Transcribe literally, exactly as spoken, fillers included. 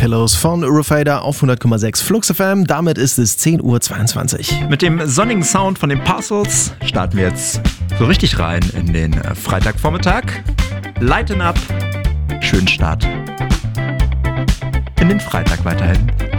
Pillows von Rufada auf hundert Komma sechs Flux F M. Damit ist es zehn Uhr zweiundzwanzig. Mit dem sonnigen Sound von den Parcels starten wir jetzt so richtig rein in den Freitagvormittag. Lighten up, schönen Start in den Freitag weiterhin.